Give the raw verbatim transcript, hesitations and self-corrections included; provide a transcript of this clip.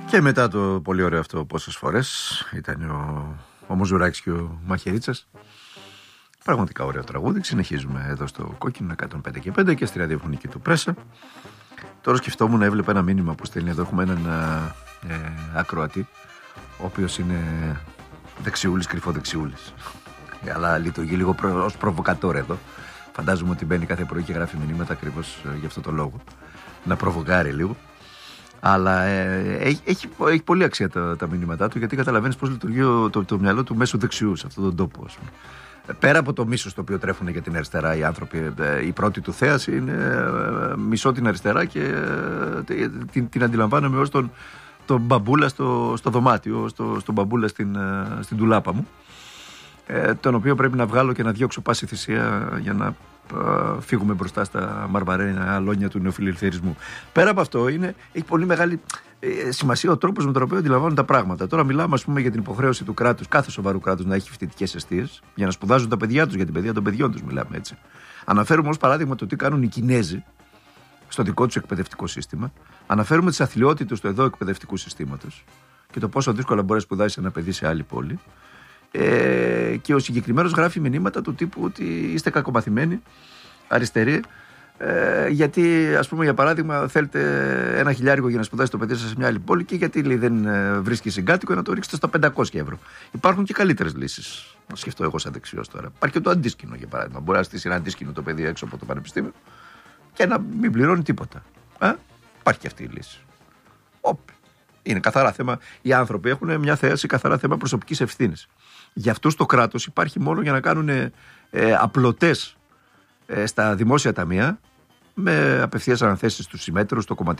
Και μετά το πολύ ωραίο αυτό πόσες φορές ήταν ο, ο Μουζουράκης και ο Μαχαιρίτσας. Πραγματικά ωραίο τραγούδι. Συνεχίζουμε εδώ στο Κόκκινο εκατόν πέντε και πέντε και στη ραδιοφωνική του Πρέσα. Τώρα σκεφτόμουν, έβλεπα ένα μήνυμα που στέλνει εδώ. Έχουμε έναν ε, ακροατή, ο οποίος είναι δεξιούλης, κρυφοδεξιούλης. Αλλά λειτουργεί λίγο προ, ως προβοκατόρ εδώ. Φαντάζομαι ότι μπαίνει κάθε πρωί και γράφει μηνύματα ακριβώς ε, για αυτό το λόγο. Να προβοκάρει λίγο. Αλλά ε, έχει, έχει, έχει πολύ αξία τα, τα μηνύματά του, γιατί καταλαβαίνεις πώς λειτουργεί το, το, το μυαλό του μέσω δεξιού σε αυτόν τον τόπο, ας πούμε. Πέρα από το μίσος το οποίο τρέφουν για την αριστερά οι άνθρωποι, η πρώτη του θέαση είναι μισώ την αριστερά και την, την αντιλαμβάνομαι ως τον, τον μπαμπούλα στο, στο δωμάτιο, στο, στον μπαμπούλα στην, στην τουλάπα μου, τον οποίο πρέπει να βγάλω και να διώξω πάση θυσία για να φύγουμε μπροστά στα μαρμαρένα αλόνια του νεοφιλελευθερισμού. Πέρα από αυτό, είναι, έχει πολύ μεγάλη ε, σημασία ο τρόπος με τον οποίο αντιλαμβάνουν τα πράγματα. Τώρα μιλάμε, ας πούμε, για την υποχρέωση του κράτους, κάθε σοβαρού κράτους, να έχει φοιτητικές εστίες για να σπουδάζουν τα παιδιά τους, για την παιδεία των παιδιών τους, μιλάμε έτσι. Αναφέρουμε ως παράδειγμα το τι κάνουν οι Κινέζοι στο δικό τους εκπαιδευτικό σύστημα. Αναφέρουμε τις αθλιότητες του εδώ εκπαιδευτικού συστήματος και το πόσο δύσκολα μπορεί να σπουδάσει ένα παιδί σε άλλη πόλη. Ε, και ο συγκεκριμένος γράφει μηνύματα του τύπου ότι είστε κακομαθημένοι, αριστεροί, ε, γιατί, ας πούμε, για παράδειγμα, θέλετε ένα χιλιάρικο για να σπουδάσει το παιδί σας σε μια άλλη πόλη και γιατί, λέει, δεν ε, βρίσκει συγκάτοικο να το ρίξετε στα πεντακόσια ευρώ. Υπάρχουν και καλύτερες λύσεις. Να σκεφτώ εγώ σαν δεξιός τώρα. Υπάρχει και το αντίσκηνο, για παράδειγμα. Μπορεί να στήσει ένα αντίσκηνο το παιδί έξω από το πανεπιστήμιο και να μην πληρώνει τίποτα. Ε? Υπάρχει και αυτή η λύση. Οπ. Είναι καθαρά θέμα. Οι άνθρωποι έχουν μια θέση καθαρά θέμα προσωπικής ευθύνης. Για αυτούς το κράτος υπάρχει μόνο για να κάνουν ε, απλωτές ε, στα δημόσια ταμεία με απευθείας αναθέσεις στους συμμέτρους, στο κομματικό.